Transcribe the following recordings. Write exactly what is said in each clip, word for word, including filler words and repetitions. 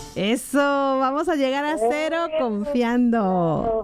Eso, vamos a llegar a cero eh, confiando.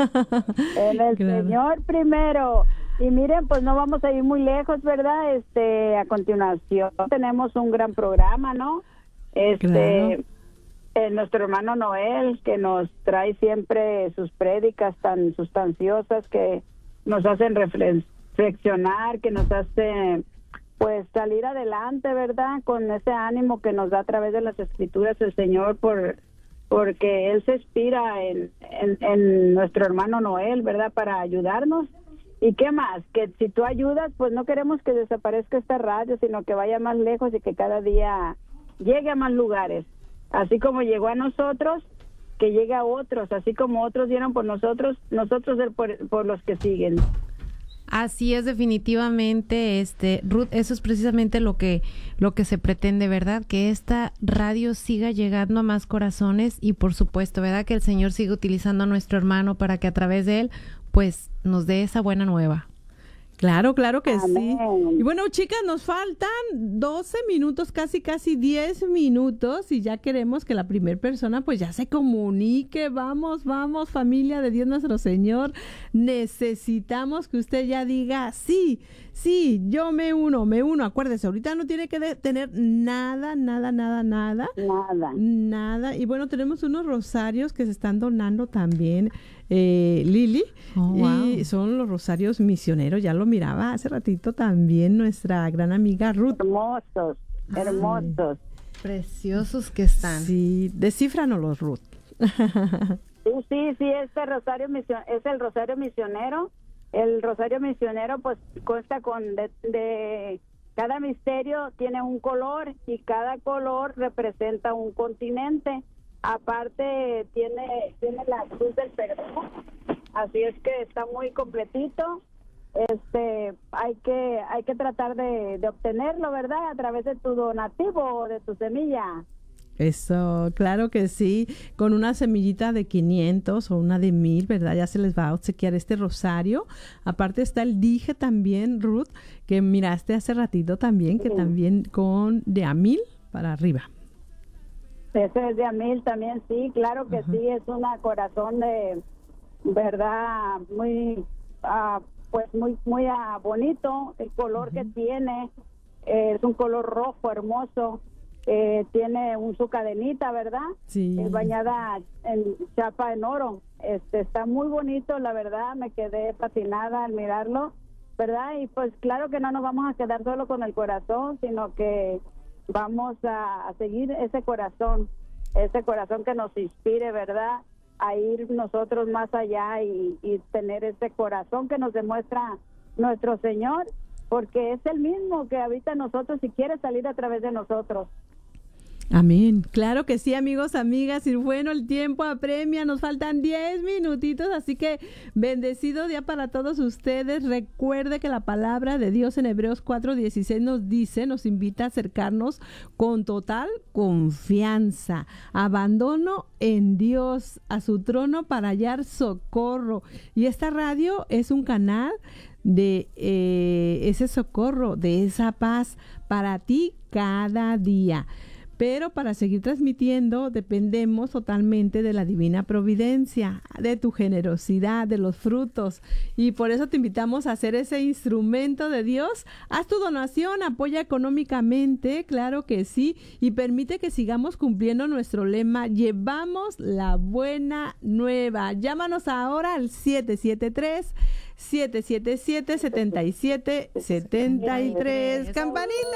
En el claro. Señor primero. Y miren, pues no vamos a ir muy lejos, ¿verdad? Este, a continuación tenemos un gran programa, ¿no? Este, claro. eh, nuestro hermano Noel, que nos trae siempre sus prédicas tan sustanciosas que nos hacen reflexionar, que nos hace pues salir adelante, ¿verdad? Con ese ánimo que nos da a través de las escrituras el Señor, por porque Él se inspira en, en, en nuestro hermano Noel, ¿verdad? Para ayudarnos. ¿Y qué más? Que si tú ayudas, pues no queremos que desaparezca esta radio, sino que vaya más lejos y que cada día llegue a más lugares. Así como llegó a nosotros, que llegue a otros. Así como otros dieron por nosotros, nosotros por, por los que siguen. Así es, definitivamente, este, Ruth, eso es precisamente lo que, lo que se pretende, ¿verdad? Que esta radio siga llegando a más corazones y, por supuesto, ¿verdad? Que el Señor siga utilizando a nuestro hermano para que a través de él, pues, nos dé esa buena nueva. Claro, claro que Amén. Sí. Y bueno, chicas, nos faltan doce minutos, casi, casi diez minutos, y ya queremos que la primera persona pues ya se comunique. Vamos, vamos, familia de Dios nuestro Señor. Necesitamos que usted ya diga, sí, sí, yo me uno, me uno. Acuérdese, ahorita no tiene que de- tener nada, nada, nada, nada. Nada. Nada. Y bueno, tenemos unos rosarios que se están donando también, eh, Lili. Oh, wow. Y son los rosarios misioneros, ya lo miraba hace ratito también nuestra gran amiga Ruth. Hermosos, hermosos. Ay, preciosos que están. Sí, descífranos, Ruth. Sí, sí, sí, este rosario mision- es el rosario misionero. El rosario misionero pues consta con de, de cada misterio tiene un color y cada color representa un continente. Aparte tiene tiene la cruz del perdón. Así es que está muy completito. Este, hay que hay que tratar de, de obtenerlo, ¿verdad? A través de tu donativo o de tu semilla. Eso, claro que sí, con una semillita de quinientos o una de mil, ¿verdad? Ya se les va a obsequiar este rosario. Aparte está el dije también, Ruth, que miraste hace ratito también, que Sí. también con de a mil para arriba. Ese es de a mil también, sí, claro que Ajá. sí, es una corazón de verdad muy, ah, pues muy, muy ah, bonito, el color Ujú. que tiene, eh, es un color rojo hermoso, eh, tiene un su cadenita, ¿verdad? Sí. Es bañada en chapa en oro, este está muy bonito, la verdad, me quedé fascinada al mirarlo, ¿verdad? Y pues claro que no nos vamos a quedar solo con el corazón, sino que vamos a, a seguir ese corazón, ese corazón que nos inspire, ¿verdad? A ir nosotros más allá y, y tener ese corazón que nos demuestra nuestro Señor, porque es el mismo que habita en nosotros y quiere salir a través de nosotros. Amén. Claro que sí, amigos, amigas. Y bueno, el tiempo apremia. Nos faltan diez minutitos, así que bendecido día para todos ustedes. Recuerde que la palabra de Dios en Hebreos cuatro dieciséis nos dice, nos invita a acercarnos con total confianza, abandono en Dios, a su trono para hallar socorro. Y esta radio es un canal de eh, ese socorro, de esa paz para ti cada día. Pero para seguir transmitiendo dependemos totalmente de la divina providencia, de tu generosidad, de los frutos. Y por eso te invitamos a ser ese instrumento de Dios. Haz tu donación, apoya económicamente, claro que sí, y permite que sigamos cumpliendo nuestro lema, llevamos la buena nueva. Llámanos ahora al siete siete tres, siete siete siete, siete siete siete tres. ¡Campanita!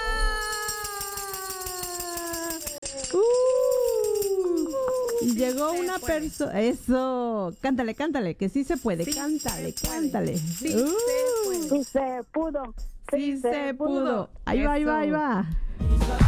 Uh, y llegó se una puede. persona. Eso, cántale, cántale, que sí se puede. Sí cántale, se puede. cántale. Sí Uh, se puede. Sí se pudo. sí se pudo. Ahí va, ahí va, ahí Eso. va.